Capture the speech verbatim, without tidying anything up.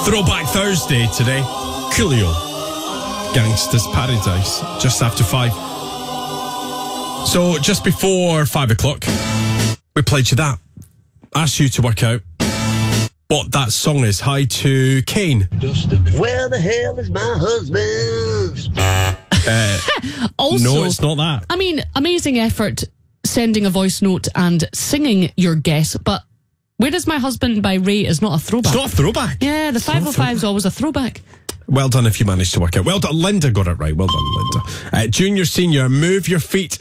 Throwback Thursday today. Coolio. Gangsta's Paradise. Just after five. So, just before five o'clock, we played you that. Asked you to work out what that song is. Hi to Kane. Where the hell is my husband? Uh, Also, no, it's not that. I mean, amazing effort sending a voice note and singing your guess, but Where Is My Husband by Ray is not a throwback. It's not a throwback. Yeah, the five oh five is always a throwback. Well done if you managed to work out. Well done. Linda got it right. Well done, Linda. Uh, junior, senior, Move Your Feet